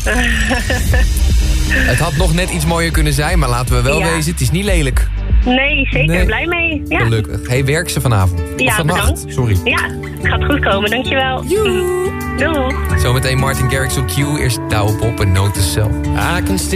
Het had nog net iets mooier kunnen zijn, maar laten we wel wezen, het is niet lelijk. Nee, zeker. Blij mee. Ja. Gelukkig. Hey, werk ze vanavond. Ja, of vannacht, bedankt. sorry. Ja, gaat goed komen, dankjewel. Doei. Zometeen Martin Garrix op Q, eerst Douwe Bob en Note to Self.